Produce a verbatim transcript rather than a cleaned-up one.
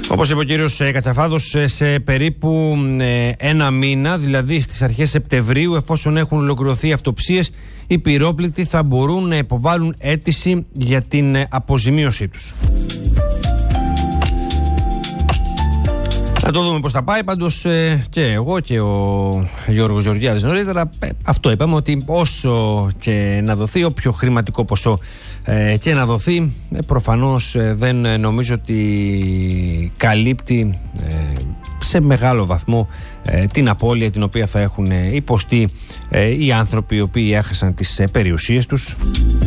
Όπως είπε ο κύριος Κατσαφάδος, σε περίπου ένα μήνα, δηλαδή στις αρχές Σεπτεμβρίου, εφόσον έχουν ολοκληρωθεί αυτοψίες, οι πυρόπληκτοι θα μπορούν να υποβάλουν αίτηση για την αποζημίωσή τους. Να το δούμε πώς θα πάει. Πάντως ε, και εγώ και ο Γιώργος Γεωργιάδης νωρίτερα ε, αυτό είπαμε, ότι όσο και να δοθεί, όποιο χρηματικό ποσό ε, και να δοθεί, ε, προφανώς ε, δεν νομίζω ότι καλύπτει ε, σε μεγάλο βαθμό ε, την απώλεια την οποία θα έχουν υποστεί ε, οι άνθρωποι οι οποίοι έχασαν τις ε, περιουσίες τους.